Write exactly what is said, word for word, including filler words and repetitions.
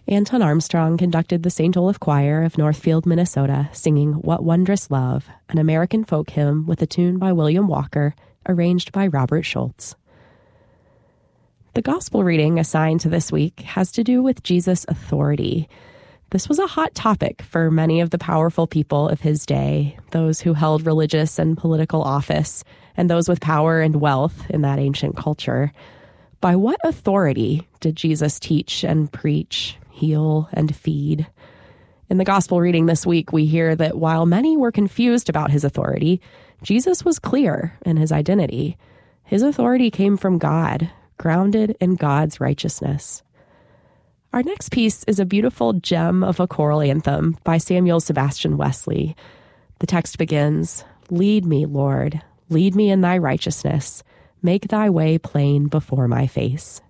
Anton Armstrong conducted the Saint Olaf Choir of Northfield, Minnesota, singing What Wondrous Love, an American folk hymn with a tune by William Walker, arranged by Robert Schultz. The gospel reading assigned to this week has to do with Jesus' authority. This was a hot topic for many of the powerful people of his day, those who held religious and political office, and those with power and wealth in that ancient culture. By what authority did Jesus teach and preach, heal and feed? In the gospel reading this week, we hear that while many were confused about his authority, Jesus was clear in his identity. His authority came from God, grounded in God's righteousness. Our next piece is a beautiful gem of a choral anthem by Samuel Sebastian Wesley. The text begins, "Lead me, Lord, lead me in thy righteousness. Make thy way plain before my face."